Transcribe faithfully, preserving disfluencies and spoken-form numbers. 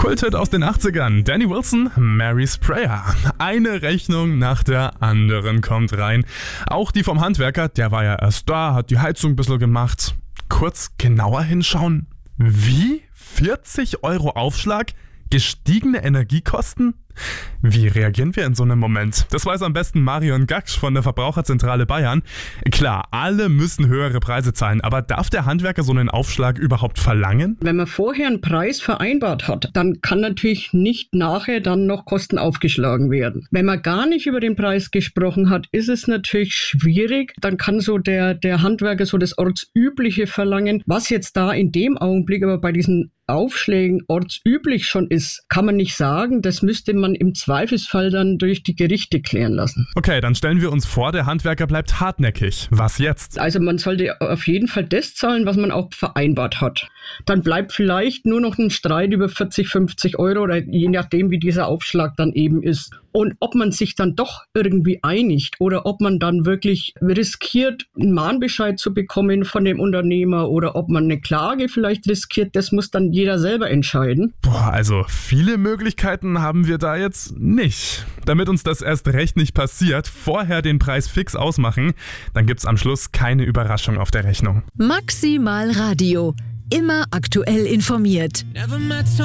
Kulthit aus den achtzigern. Danny Wilson, Mary's Prayer. Eine Rechnung nach der anderen kommt rein. Auch die vom Handwerker, der war ja erst da, hat die Heizung ein bisschen gemacht. Kurz genauer hinschauen. Wie? vierzig Euro Aufschlag? Gestiegene Energiekosten? Wie reagieren wir in so einem Moment? Das weiß am besten Marion Gaksch von der Verbraucherzentrale Bayern. Klar, alle müssen höhere Preise zahlen, aber darf der Handwerker so einen Aufschlag überhaupt verlangen? Wenn man vorher einen Preis vereinbart hat, dann kann natürlich nicht nachher dann noch Kosten aufgeschlagen werden. Wenn man gar nicht über den Preis gesprochen hat, ist es natürlich schwierig. Dann kann so der, der Handwerker so das Ortsübliche verlangen. Was jetzt da in dem Augenblick aber bei diesen Aufschlägen ortsüblich schon ist, kann man nicht sagen. Das müsste man im Zweifelsfall dann durch die Gerichte klären lassen. Okay, dann stellen wir uns vor, der Handwerker bleibt hartnäckig. Was jetzt? Also man sollte auf jeden Fall das zahlen, was man auch vereinbart hat. Dann bleibt vielleicht nur noch ein Streit über vierzig, fünfzig Euro oder je nachdem, wie dieser Aufschlag dann eben ist. Und ob man sich dann doch irgendwie einigt oder ob man dann wirklich riskiert, einen Mahnbescheid zu bekommen von dem Unternehmer oder ob man eine Klage vielleicht riskiert, das muss dann jeder selber entscheiden. Boah, also viele Möglichkeiten haben wir da jetzt nicht. Damit uns das erst recht nicht passiert, vorher den Preis fix ausmachen, dann gibt's am Schluss keine Überraschung auf der Rechnung. Maximal Radio. Immer aktuell informiert.